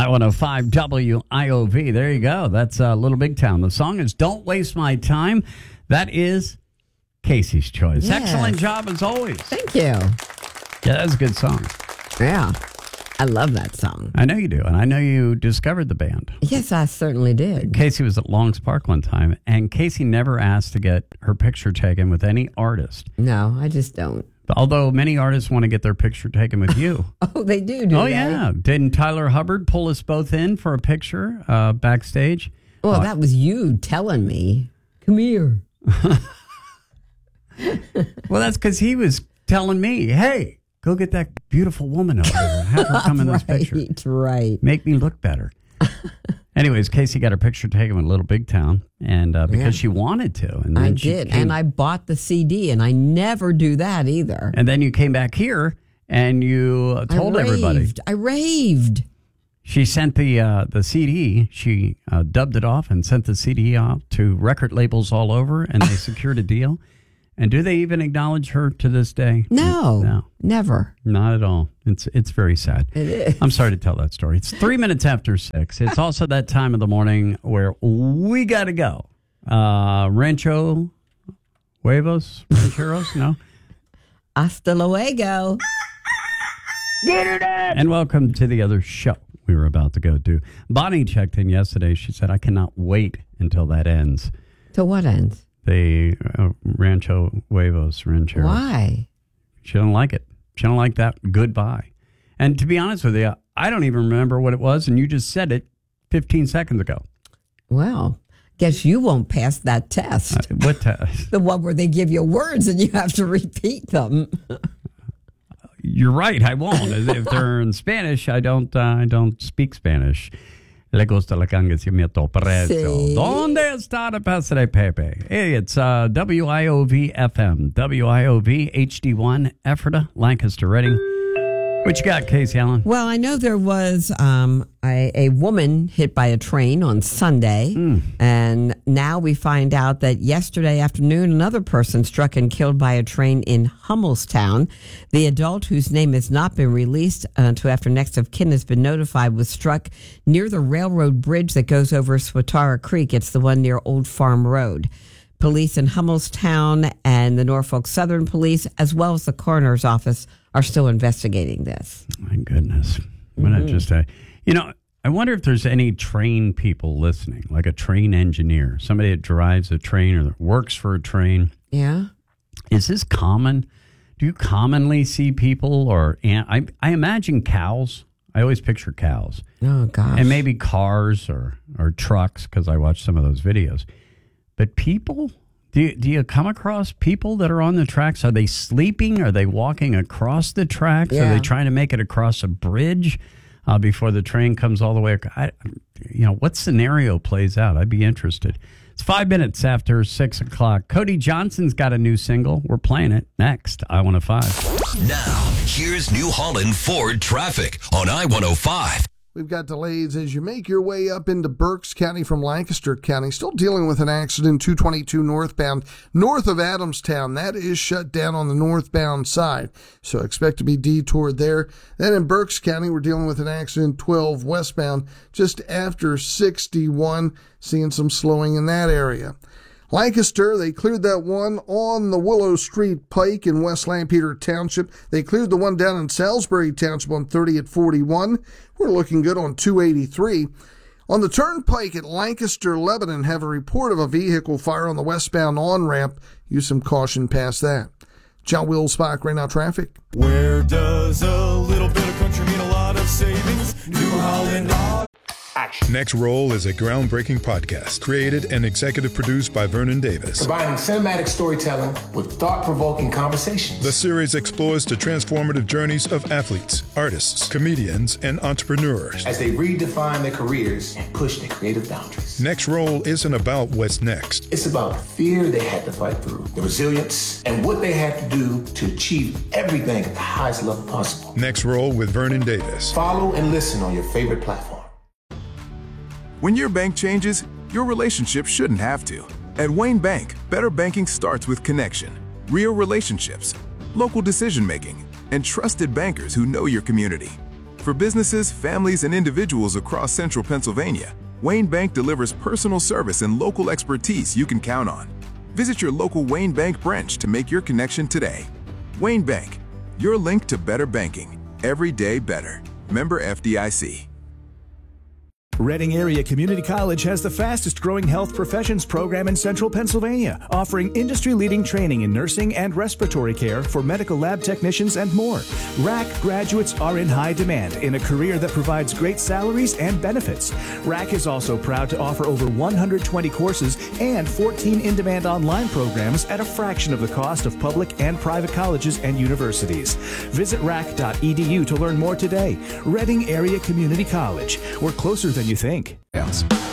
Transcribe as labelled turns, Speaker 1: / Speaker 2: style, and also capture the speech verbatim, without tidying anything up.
Speaker 1: one oh five W I O V. There you go. That's uh, Little Big Town. The song is Don't Waste My Time. That is Casey's choice.
Speaker 2: Yes.
Speaker 1: Excellent job as always.
Speaker 2: Thank you.
Speaker 1: Yeah, that's a good song.
Speaker 2: Yeah. I love that song.
Speaker 1: I know you do, and I know you discovered the band.
Speaker 2: Yes, I certainly did.
Speaker 1: Casey was at Long's Park one time, and Casey never asked to get her picture taken with any artist.
Speaker 2: No, I just don't.
Speaker 1: Although many artists want to get their picture taken with you.
Speaker 2: Oh, they do, do
Speaker 1: Oh,
Speaker 2: they?
Speaker 1: yeah. Didn't Tyler Hubbard pull us both in for a picture uh, backstage?
Speaker 2: Well,
Speaker 1: uh,
Speaker 2: that was you telling me, come here.
Speaker 1: Well, that's because he was telling me, hey, go get that beautiful woman over there. Have her come in this
Speaker 2: right,
Speaker 1: picture.
Speaker 2: Right.
Speaker 1: Make me look better. Anyways, Casey got her picture taken with Little Big Town, and uh, because
Speaker 2: Yeah.
Speaker 1: she wanted to. And then
Speaker 2: I
Speaker 1: she
Speaker 2: did.
Speaker 1: came-
Speaker 2: And I bought the C D, and I never do that either.
Speaker 1: And then you came back here, and you uh, told
Speaker 2: I
Speaker 1: everybody.
Speaker 2: raved. I raved.
Speaker 1: She sent the uh, the C D. She uh, dubbed it off and sent the C D out to record labels all over, and they secured a deal. And do they even acknowledge her to this day?
Speaker 2: No,
Speaker 1: No.
Speaker 2: never.
Speaker 1: Not at all. It's it's very sad.
Speaker 2: It is.
Speaker 1: I'm sorry to tell that story. It's three minutes after six. It's also that time of the morning where we got to go. Uh, Rancho Huevos? Rancheros? No?
Speaker 2: Hasta luego.
Speaker 1: And welcome to the other show we were about to go do. Bonnie checked in yesterday. She said, I cannot wait until that ends.
Speaker 2: To what end?
Speaker 1: The uh, Rancho Huevos, Rancheros.
Speaker 2: Why?
Speaker 1: She don't like it. She don't like that goodbye. And to be honest with you, I don't even remember what it was, and you just said it fifteen seconds ago.
Speaker 2: Well, guess you won't pass that test.
Speaker 1: Uh, what test?
Speaker 2: The one where they give you words and you have to repeat them.
Speaker 1: You're right. I won't. If they're in Spanish, I don't. Uh, I don't speak Spanish. Le gusta la cangacimiento preso.
Speaker 2: Sí.
Speaker 1: ¿Dónde está el padre Pepe? Hey, it's uh, W I O V F M, W I O V H D one, Ephrata, Lancaster, Reading. What you got, Casey Allen?
Speaker 2: Well, I know there was um, a, a woman hit by a train on Sunday,
Speaker 1: Mm.
Speaker 2: and now we find out that yesterday afternoon, another person struck and killed by a train in Hummelstown. The adult, whose name has not been released until after next of kin has been notified, was struck near the railroad bridge that goes over Swatara Creek. It's the one near Old Farm Road. Police in Hummelstown and the Norfolk Southern Police, as well as the coroner's office, are still investigating this.
Speaker 1: My goodness. I'm gonna just, uh, you know, I wonder if there's any train people listening, like a train engineer, somebody that drives a train or that works for a train.
Speaker 2: Yeah?
Speaker 1: Is this common? Do you commonly see people or an- I, I imagine cows. I always picture cows.
Speaker 2: Oh, gosh.
Speaker 1: And maybe cars or, or trucks because I watch some of those videos. But people, do you, do you come across people that are on the tracks? Are they sleeping? Are they walking across the tracks?
Speaker 2: Yeah.
Speaker 1: Are they trying to make it across a bridge uh, before the train comes all the way? I, you know, what scenario plays out? I'd be interested. It's five minutes after six o'clock. Cody Johnson's got a new single. We're playing it next. I one oh five.
Speaker 3: Now, here's New Holland Ford traffic on I one oh five.
Speaker 4: We've got delays as you make your way up into Berks County from Lancaster County. Still dealing with an accident, two twenty-two northbound, north of Adamstown. That is shut down on the northbound side, so expect to be detoured there. Then in Berks County, we're dealing with an accident, twelve westbound, just after sixty-one, seeing some slowing in that area. Lancaster, they cleared that one on the Willow Street Pike in West Lampeter Township. They cleared the one down in Salisbury Township on thirty at forty-one. We're looking good on two eighty-three. On the Turnpike at Lancaster, Lebanon, have a report of a vehicle fire on the westbound on-ramp. Use some caution past that. John Wilsbach, right now traffic.
Speaker 5: Where does a little bit of country mean a lot of savings? New Holland Auto.
Speaker 6: Next Roll is a groundbreaking podcast created and executive produced by Vernon Davis.
Speaker 7: Combining cinematic storytelling with thought-provoking conversations.
Speaker 6: The series explores the transformative journeys of athletes, artists, comedians, and entrepreneurs
Speaker 7: as they redefine their careers and push their creative boundaries.
Speaker 6: Next Roll isn't about what's next.
Speaker 7: It's about the fear they had to fight through, the resilience, and what they had to do to achieve everything at the highest level possible.
Speaker 6: Next Roll with Vernon Davis.
Speaker 7: Follow and listen on your favorite platform.
Speaker 8: When your bank changes, your relationship shouldn't have to. At Wayne Bank, better banking starts with connection, real relationships, local decision-making, and trusted bankers who know your community. For businesses, families, and individuals across central Pennsylvania, Wayne Bank delivers personal service and local expertise you can count on. Visit your local Wayne Bank branch to make your connection today. Wayne Bank, your link to better banking. Every day better. Member F D I C.
Speaker 9: Reading Area Community College has the fastest growing health professions program in central Pennsylvania, offering industry-leading training in nursing and respiratory care for medical lab technicians and more. R A C graduates are in high demand in a career that provides great salaries and benefits. R A C is also proud to offer over one hundred twenty courses and fourteen in-demand online programs at a fraction of the cost of public and private colleges and universities. Visit rac dot e d u to learn more today. Reading Area Community College. We're closer than you think.